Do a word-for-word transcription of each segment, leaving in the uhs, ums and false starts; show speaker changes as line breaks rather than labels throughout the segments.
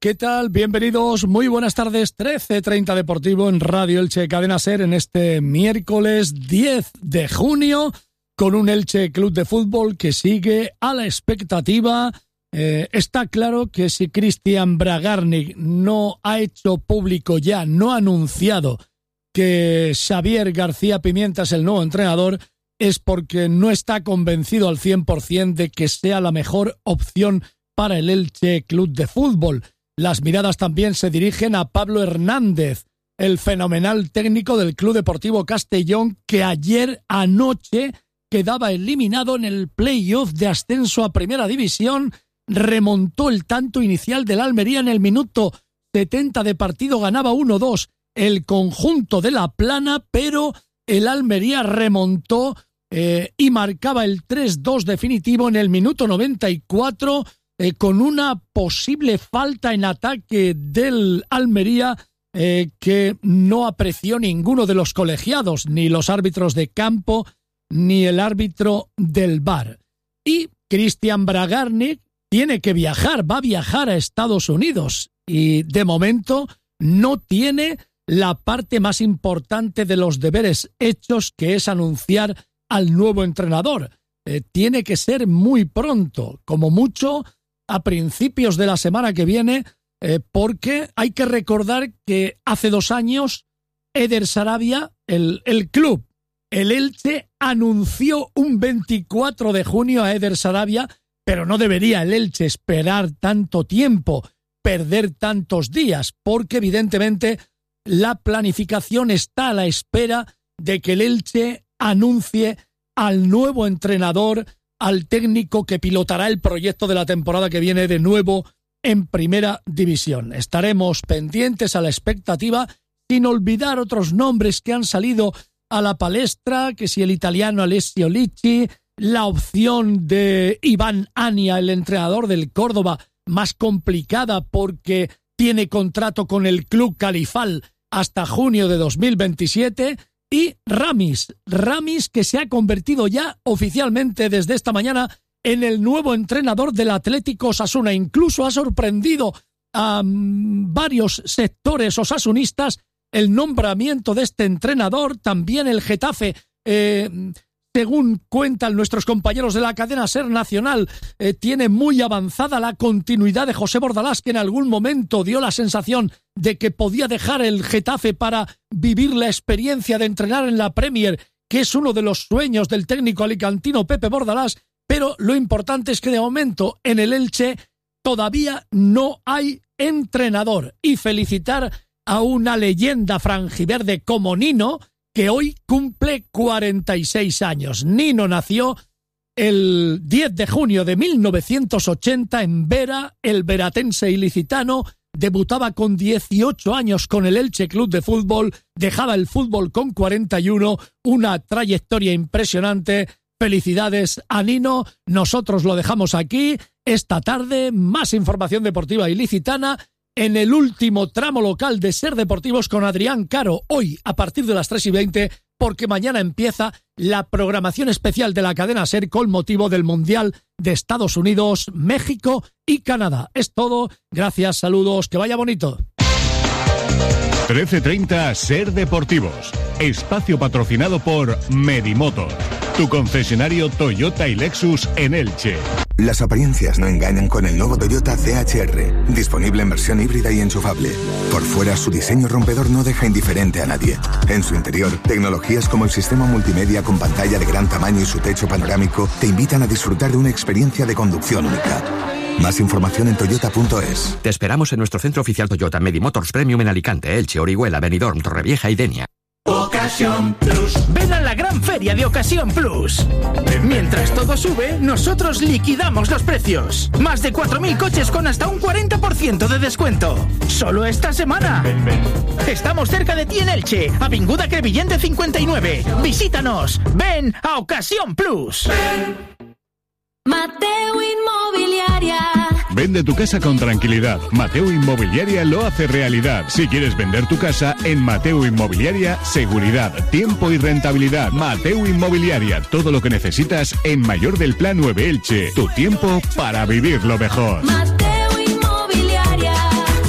¿Qué tal? Bienvenidos, muy buenas tardes, trece treinta Deportivo en Radio Elche Cadena Ser en este miércoles diez de junio con un Elche Club de Fútbol que sigue a la expectativa. Eh, está claro que si Cristian Bragarnik no ha hecho público ya, no ha anunciado que Xavier García Pimienta es el nuevo entrenador, es porque no está convencido al cien por ciento de que sea la mejor opción para el Elche Club de Fútbol. Las miradas también se dirigen a Pablo Hernández, el fenomenal técnico del Club Deportivo Castellón, que ayer anoche quedaba eliminado en el playoff de ascenso a Primera División, remontó el tanto inicial del Almería en el minuto setenta de partido, ganaba uno dos el conjunto de La Plana, pero el Almería remontó eh, y marcaba el tres dos definitivo en el minuto noventa y cuatro, Eh, con una posible falta en ataque del Almería eh, que no apreció ninguno de los colegiados, ni los árbitros de campo, ni el árbitro del V A R. Y Cristian Bragarnik tiene que viajar, va a viajar a Estados Unidos y de momento no tiene la parte más importante de los deberes hechos, que es anunciar al nuevo entrenador. Eh, tiene que ser muy pronto, como mucho a principios de la semana que viene, eh, porque hay que recordar que hace dos años Eder Sarabia, el, el club, el Elche, anunció un veinticuatro de junio a Eder Sarabia, pero no debería el Elche esperar tanto tiempo, perder tantos días, porque evidentemente la planificación está a la espera de que el Elche anuncie al nuevo entrenador, al técnico que pilotará el proyecto de la temporada que viene de nuevo en Primera División. Estaremos pendientes a la expectativa, sin olvidar otros nombres que han salido a la palestra, que si el italiano Alessio Licci, la opción de Iván Ania, el entrenador del Córdoba, más complicada porque tiene contrato con el club Califal hasta junio de dos mil veintisiete, y Ramis, Ramis que se ha convertido ya oficialmente desde esta mañana en el nuevo entrenador del Atlético Osasuna. Incluso ha sorprendido a um, varios sectores osasunistas el nombramiento de este entrenador. También el Getafe, eh, según cuentan nuestros compañeros de la cadena SER Nacional, eh, tiene muy avanzada la continuidad de José Bordalás, que en algún momento dio la sensación de que podía dejar el Getafe para vivir la experiencia de entrenar en la Premier, que es uno de los sueños del técnico alicantino Pepe Bordalás, pero lo importante es que de momento en el Elche todavía no hay entrenador. Y felicitar a una leyenda franjiverde como Nino, que hoy cumple cuarenta y seis años. Nino nació el diez de junio de mil novecientos ochenta en Vera, el veratense ilicitano. Debutaba con dieciocho años con el Elche Club de Fútbol, dejaba el fútbol con cuarenta y uno, una trayectoria impresionante. Felicidades a Nino, nosotros lo dejamos aquí. Esta tarde, más información deportiva ilicitana en el último tramo local de Ser Deportivos con Adrián Caro, hoy a partir de las tres y veinte, porque mañana empieza la programación especial de la cadena SER con motivo del Mundial de Estados Unidos, México y Canadá. Es todo, gracias, saludos, que vaya bonito.
trece treinta Ser Deportivos, espacio patrocinado por Medimotor, tu concesionario Toyota y Lexus en Elche.
Las apariencias no engañan con el nuevo Toyota C H R, disponible en versión híbrida y enchufable. Por fuera, su diseño rompedor no deja indiferente a nadie. En su interior, tecnologías como el sistema multimedia con pantalla de gran tamaño y su techo panorámico te invitan a disfrutar de una experiencia de conducción única. Más información en toyota punto es.
Te esperamos en nuestro centro oficial Toyota Medimotors Premium en Alicante, Elche, Orihuela, Benidorm, Torrevieja y Denia.
Ocasión Plus. Ven a la gran feria de Ocasión Plus. Mientras todo sube, nosotros liquidamos los precios. Más de cuatro mil coches con hasta un cuarenta por ciento de descuento. Solo esta semana. Ven, ven. Estamos cerca de ti en Elche, Avinguda Crevillente cincuenta y nueve. Visítanos. Ven a Ocasión Plus. Ven.
Mateo Inmobiliaria.
Vende tu casa con tranquilidad. Mateo Inmobiliaria lo hace realidad. Si quieres vender tu casa, en Mateo Inmobiliaria, seguridad, tiempo y rentabilidad. Mateo Inmobiliaria, todo lo que necesitas en Mayor del Plan nueve Elche. Tu tiempo para vivirlo mejor.
Mateo Inmobiliaria.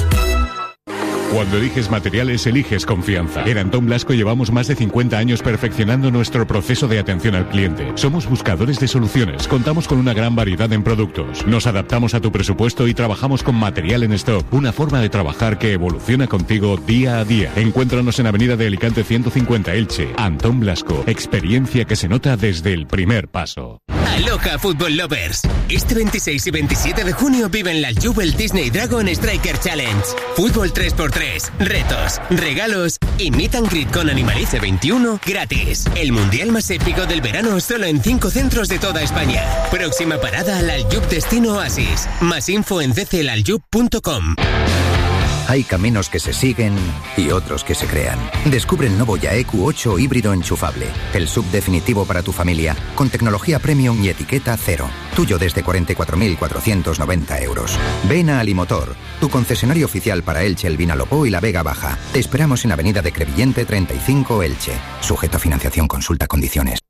Cuando eliges materiales, eliges confianza. En Antón Blasco llevamos más de cincuenta años perfeccionando nuestro proceso de atención al cliente. Somos buscadores de soluciones. Contamos con una gran variedad en productos. Nos adaptamos a tu presupuesto y trabajamos con material en stock. Una forma de trabajar que evoluciona contigo día a día. Encuéntranos en Avenida de Alicante ciento cincuenta Elche. Antón Blasco. Experiencia que se nota desde el primer paso.
Aloha Football Lovers. Este veintiséis y veintisiete de junio viven la Jubel Disney Dragon Striker Challenge. Fútbol tres por tres, retos, regalos y meet and greet con Animalice veintiuno gratis. El mundial más épico del verano solo en cinco centros de toda España. Próxima parada al Aljub Destino Oasis. Más info en d c l aljub punto com.
Hay caminos que se siguen y otros que se crean. Descubre el nuevo Ya E Q ocho híbrido enchufable. El sub definitivo para tu familia, con tecnología premium y etiqueta cero. Tuyo desde cuarenta y cuatro mil cuatrocientos noventa euros. Ven a Alimotor, tu concesionario oficial para Elche, El Vinalopó y la Vega Baja. Te esperamos en Avenida de Crevillente treinta y cinco Elche. Sujeto a financiación, consulta condiciones.